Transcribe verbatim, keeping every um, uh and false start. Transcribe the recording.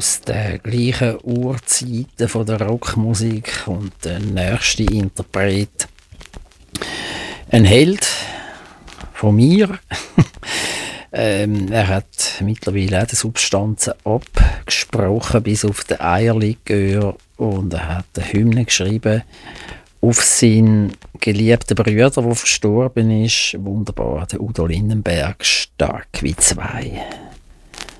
aus den gleichen Urzeiten von der Rockmusik und der nächste Interpret. Ein Held von mir. ähm, er hat mittlerweile auch die Substanzen abgesprochen bis auf den Eierlikör und er hat eine Hymne geschrieben auf seinen geliebten Bruder, der verstorben ist. Wunderbar, der Udo Lindenberg, stark wie zwei.